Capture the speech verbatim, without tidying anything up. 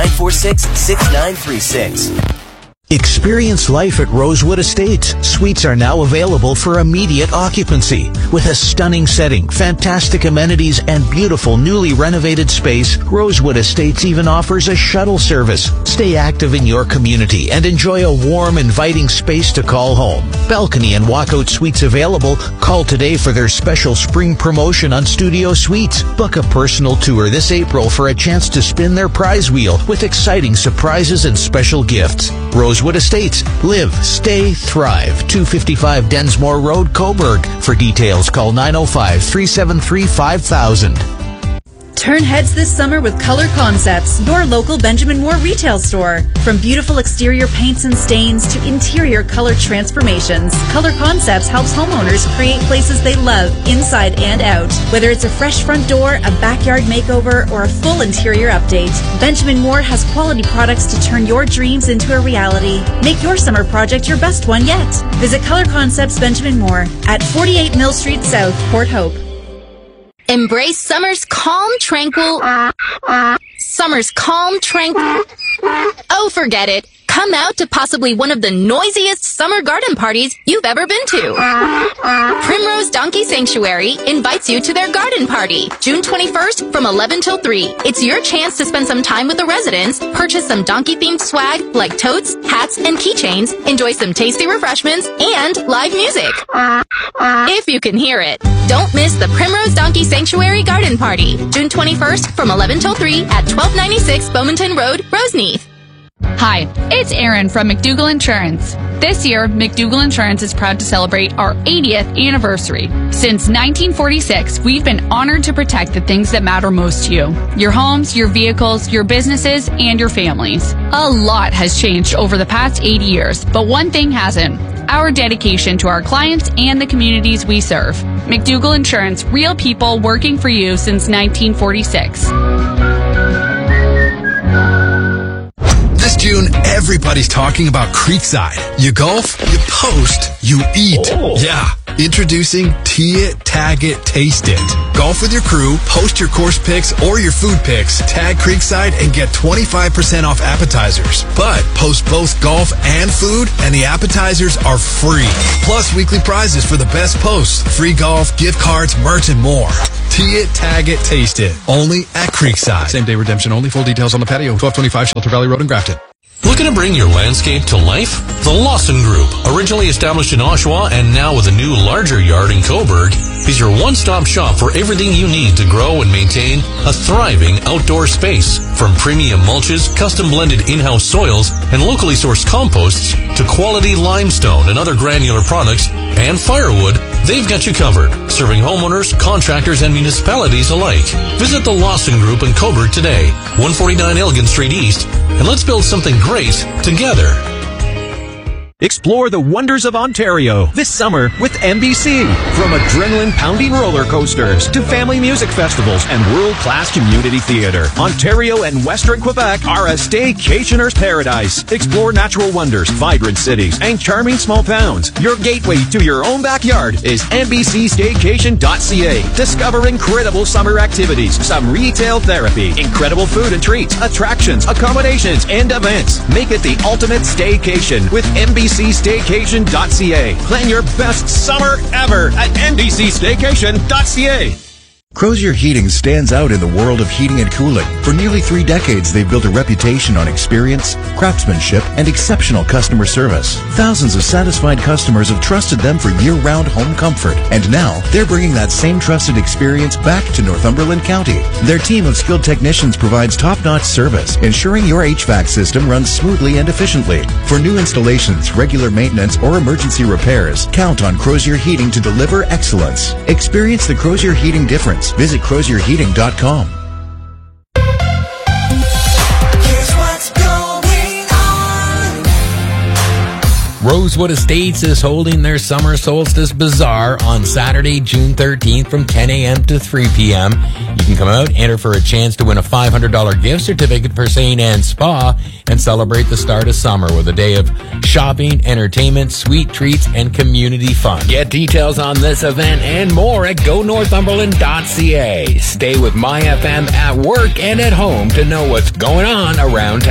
nine four six, six nine three six. Experience life at Rosewood Estates. Suites are now available for immediate occupancy. With a stunning setting, fantastic amenities, and beautiful newly renovated space, Rosewood Estates even offers a shuttle service. Stay active in your community and enjoy a warm, inviting space to call home. Balcony and walkout suites available. Call today for their special spring promotion on Studio Suites. Book a personal tour this April for a chance to spin their prize wheel with exciting surprises and special gifts. Rosewood Estates. Live, stay, thrive. two fifty-five Densmore Road, Coburg. For details, call nine oh five, three seven three, five thousand. Turn heads this summer with Color Concepts, your local Benjamin Moore retail store. From beautiful exterior paints and stains to interior color transformations, Color Concepts helps homeowners create places they love inside and out. Whether it's a fresh front door, a backyard makeover, or a full interior update, Benjamin Moore has quality products to turn your dreams into a reality. Make your summer project your best one yet. Visit Color Concepts Benjamin Moore at forty-eight Mill Street South, Port Hope. Embrace summer's calm, tranquil... Summer's calm, tranquil... Oh, forget it. Come out to possibly one of the noisiest summer garden parties you've ever been to. Primrose Donkey Sanctuary invites you to their garden party, June twenty-first from eleven till three. It's your chance to spend some time with the residents, purchase some donkey-themed swag like totes, hats, and keychains, enjoy some tasty refreshments, and live music. If you can hear it. Don't miss the Primrose Donkey Sanctuary Garden Party, June twenty-first from eleven till three at twelve ninety-six Bowmanton Road, Roseneath. Hi, it's Erin from McDougall Insurance. This year, McDougall Insurance is proud to celebrate our eightieth anniversary. Since nineteen forty-six, we've been honored to protect the things that matter most to you. Your homes, your vehicles, your businesses, and your families. A lot has changed over the past eighty years, but one thing hasn't. Our dedication to our clients and the communities we serve. McDougall Insurance, real people working for you since nineteen forty-six. This June, everybody's talking about Creekside. You golf, you post, you eat. Oh. Yeah. Introducing Tee It, Tag It, Taste It. Golf with your crew, post your course picks or your food picks, tag Creekside and get twenty-five percent off appetizers. But post both golf and food and the appetizers are free. Plus weekly prizes for the best posts, free golf, gift cards, merch and more. Tee It, Tag It, Taste It. Only at Creekside. Same day redemption only. Full details on the patio. twelve twenty-five Shelter Valley Road in Grafton. Looking to bring your landscape to life? The Lawson Group, originally established in Oshawa and now with a new larger yard in Coburg, is your one-stop shop for everything you need to grow and maintain a thriving outdoor space. From premium mulches, custom blended in-house soils, and locally sourced composts to quality limestone and other granular products and firewood, they've got you covered, serving homeowners, contractors, and municipalities alike. Visit the Lawson Group in Coburg today, one forty-nine Elgin Street East, and let's build something great together. Explore the wonders of Ontario this summer with M B C. From adrenaline-pounding roller coasters to family music festivals and world-class community theater, Ontario and Western Quebec are a staycationer's paradise. Explore natural wonders, vibrant cities, and charming small towns. Your gateway to your own backyard is N B C staycation dot C A. Discover incredible summer activities, some retail therapy, incredible food and treats, attractions, accommodations, and events. Make it the ultimate staycation with M B C staycation dot C A. Plan your best summer ever at N B C staycation dot C A. Crozier Heating stands out in the world of heating and cooling. For nearly three decades, they've built a reputation on experience, craftsmanship, and exceptional customer service. Thousands of satisfied customers have trusted them for year-round home comfort. And now, they're bringing that same trusted experience back to Northumberland County. Their team of skilled technicians provides top-notch service, ensuring your H V A C system runs smoothly and efficiently. For new installations, regular maintenance, or emergency repairs, count on Crozier Heating to deliver excellence. Experience the Crozier Heating difference. Visit crozier heating dot com. Rosewood Estates is holding their Summer Solstice Bazaar on Saturday, June thirteenth from ten a.m. to three p.m. You can come out, enter for a chance to win a five hundred dollars gift certificate for Saint Anne's Spa, and celebrate the start of summer with a day of shopping, entertainment, sweet treats, and community fun. Get details on this event and more at go northumberland dot c a. Stay with My F M at work and at home to know what's going on around town.